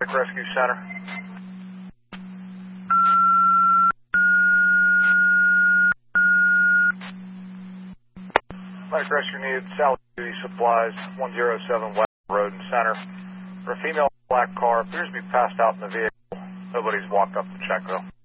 Rescue Center. Medic Rescue needed Sally Duty Supplies, 107 West Road and Center. For a female black car, appears to be passed out in the vehicle. Nobody's walked up to check though.